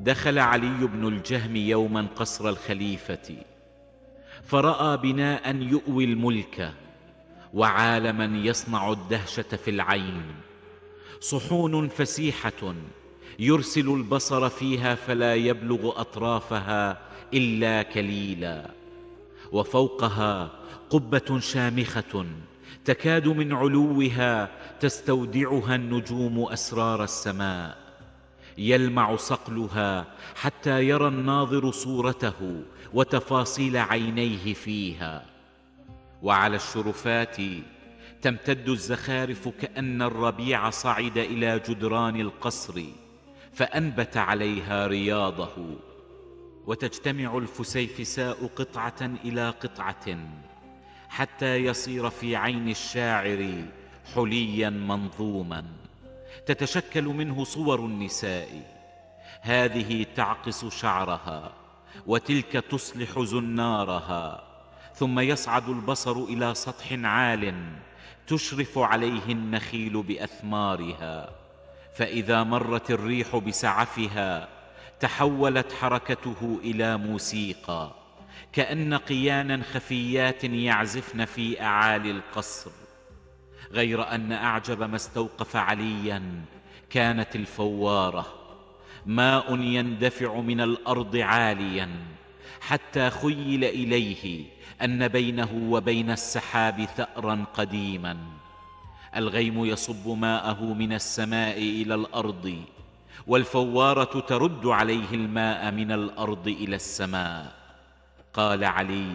دخل علي بن الجهم يوما قصر الخليفة، فرأى بناء يؤوي الملك، وعالما يصنع الدهشة في العين، صحون فسيحة يرسل البصر فيها فلا يبلغ أطرافها إلا كليلا، وفوقها قبة شامخة تكاد من علوها تستودعها النجوم أسرار السماء، يلمع صقلها حتى يرى الناظر صورته وتفاصيل عينيه فيها. وعلى الشرفات تمتد الزخارف كأن الربيع صعد إلى جدران القصر فأنبت عليها رياضه، وتجتمع الفسيفساء قطعة إلى قطعة حتى يصير في عين الشاعر حليا منظوما، تتشكل منه صور النساء، هذه تعقص شعرها وتلك تصلح زنارها، ثم يصعد البصر إلى سطح عال تشرف عليه النخيل بأثمارها، فإذا مرت الريح بسعفها تحولت حركته إلى موسيقى، كأن قيانا خفيات يعزفن في أعالي القصر. غير أن أعجب ما استوقف عليا كانت الفوارة، ماء يندفع من الأرض عاليا حتى خيل إليه أن بينه وبين السحاب ثأرا قديما، الغيم يصب ماءه من السماء إلى الأرض، والفوارة ترد عليه الماء من الأرض إلى السماء. قال علي: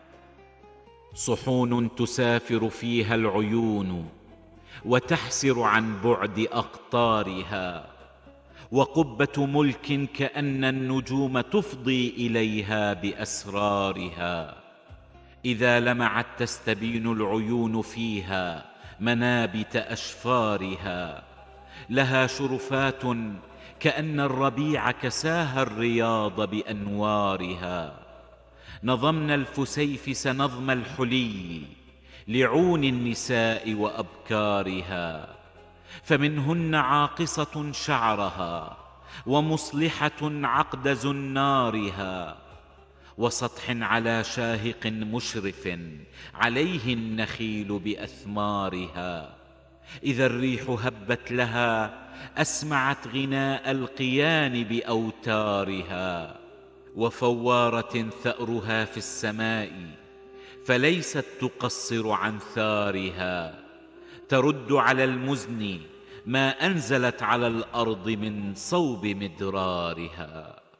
صحون تسافر فيها العيون وتحسر عن بعد أقطارها، وقبة ملك كأن النجوم تفضي إليها بأسرارها، إذا لمعت تستبين العيون فيها منابت أشفارها، لها شرفات كأن الربيع كساها الرياض بأنوارها. نظمن الفسيفس نظم الحلي لعون النساء وأبكارها، فمنهن عاقصة شعرها ومصلحة عقد زنارها، وسطح على شاهق مشرف عليه النخيل بأثمارها، إذا الريح هبت لها أسمعت غناء القيان بأوتارها، وفوارة ثأرها في السماء فليست تقصر عن ثارها، ترد على المزن ما أنزلت على الأرض من صوب مدرارها.